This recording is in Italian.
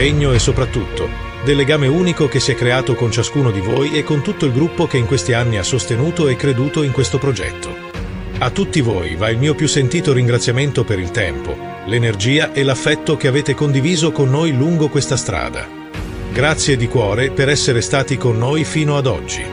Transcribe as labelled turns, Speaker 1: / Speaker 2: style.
Speaker 1: impegno e soprattutto del legame unico che si è creato con ciascuno di voi e con tutto il gruppo che in questi anni ha sostenuto e creduto in questo progetto. A tutti voi va il mio più sentito ringraziamento per il tempo, l'energia e l'affetto che avete condiviso con noi lungo questa strada. Grazie di cuore per essere stati con noi fino ad oggi.